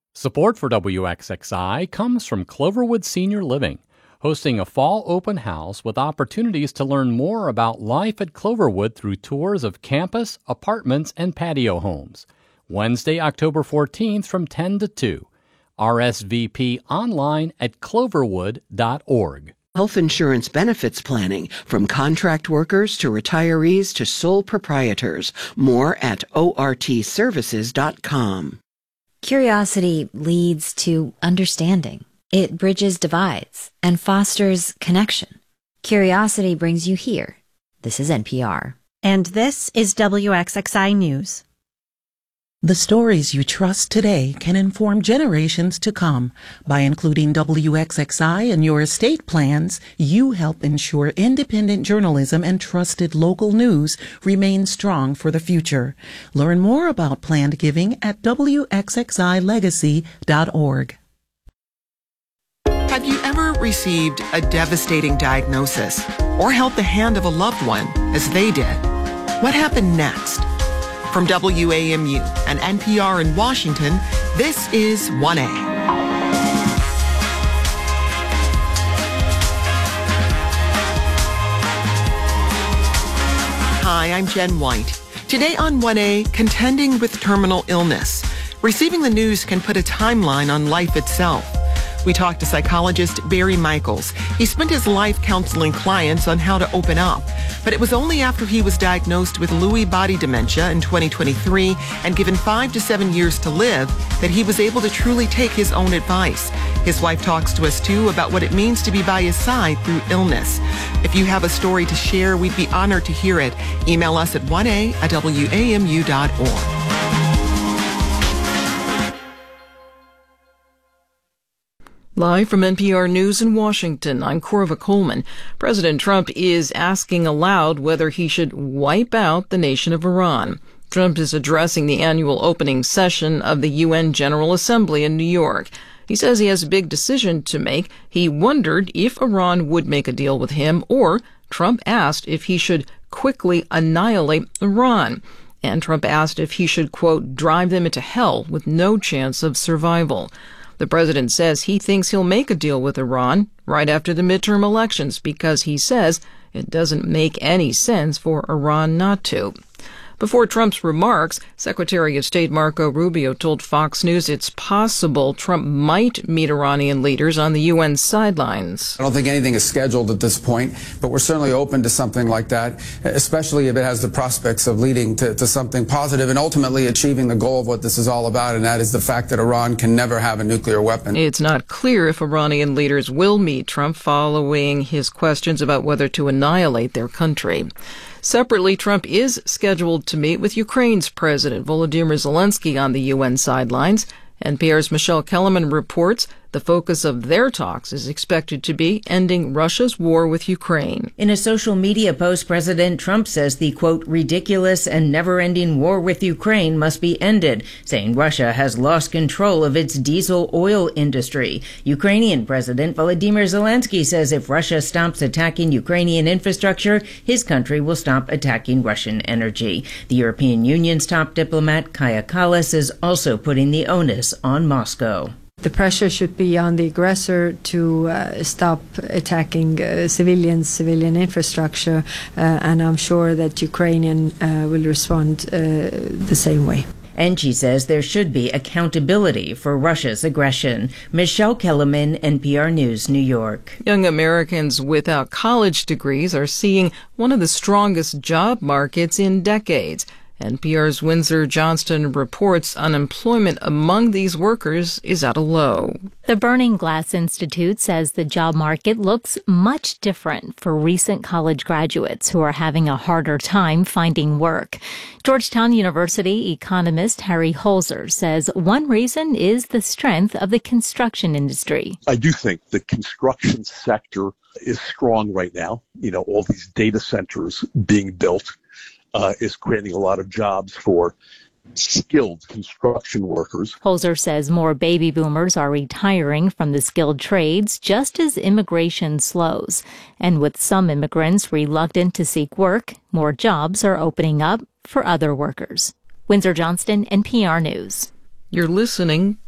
Support for WXXI comes from Cloverwood Senior Living, hosting a fall open house with opportunities to learn more about life at Cloverwood through tours of campus, apartments, and patio homes. Wednesday, October 14th from 10 to 2. RSVP online at cloverwood.org. Health insurance benefits planning, from contract workers to retirees to sole proprietors. More at ortservices.com. Curiosity leads to understanding. It bridges divides and fosters connection. Curiosity brings you here. This is NPR. And this is WXXI News. The stories you trust today can inform generations to come. By including WXXI in your estate plans, you help ensure independent journalism and trusted local news remain strong for the future. Learn more about planned giving at WXXIlegacy.org. Have you ever received a devastating diagnosis or held the hand of a loved one as they did? What happened next? From WAMU and NPR in Washington, this is 1A. Hi, I'm Jen White. Today on 1A, contending with terminal illness. Receiving the news can put a timeline on life itself. We talked to psychologist Barry Michaels. He spent his life counseling clients on how to open up. But it was only after he was diagnosed with Lewy body dementia in 2023 and given 5 to 7 years to live that he was able to truly take his own advice. His wife talks to us, too, about what it means to be by his side through illness. If you have a story to share, we'd be honored to hear it. Email us at 1a@wamu.org. Live from NPR News in Washington, I'm Corva Coleman. President Trump is asking aloud whether he should wipe out the nation of Iran. Trump is addressing the annual opening session of the UN General Assembly in New York. He says he has a big decision to make. He wondered if Iran would make a deal with him, or Trump asked if he should quickly annihilate Iran. And Trump asked if he should, quote, drive them into hell with no chance of survival. The president says he thinks he'll make a deal with Iran right after the midterm elections because he says it doesn't make any sense for Iran not to. Before Trump's remarks, Secretary of State Marco Rubio told Fox News it's possible Trump might meet Iranian leaders on the UN sidelines. I don't think anything is scheduled at this point, but we're certainly open to something like that, especially if it has the prospects of leading to something positive and ultimately achieving the goal of what this is all about, and that is the fact that Iran can never have a nuclear weapon. It's not clear if Iranian leaders will meet Trump following his questions about whether to annihilate their country. Separately, Trump is scheduled to meet with Ukraine's President Volodymyr Zelensky on the UN sidelines. NPR's Michelle Kellerman reports the focus of their talks is expected to be ending Russia's war with Ukraine. In a social media post, President Trump says the, quote, ridiculous and never-ending war with Ukraine must be ended, saying Russia has lost control of its diesel oil industry. Ukrainian President Volodymyr Zelensky says if Russia stops attacking Ukrainian infrastructure, his country will stop attacking Russian energy. The European Union's top diplomat, Kaja Kallas, is also putting the onus on Moscow. The pressure should be on the aggressor to stop attacking civilian infrastructure, and I'm sure that Ukrainian will respond the same way. And she says there should be accountability for Russia's aggression. Michelle Kellerman, NPR News, New York. Young Americans without college degrees are seeing one of the strongest job markets in decades. NPR's Windsor Johnston reports unemployment among these workers is at a low. The Burning Glass Institute says the job market looks much different for recent college graduates who are having a harder time finding work. Georgetown University economist Harry Holzer says one reason is the strength of the construction industry. I do think the construction sector is strong right now. You know, all these data centers being built is creating a lot of jobs for skilled construction workers. Holzer says more baby boomers are retiring from the skilled trades just as immigration slows. And with some immigrants reluctant to seek work, more jobs are opening up for other workers. Windsor Johnston, NPR News. You're listening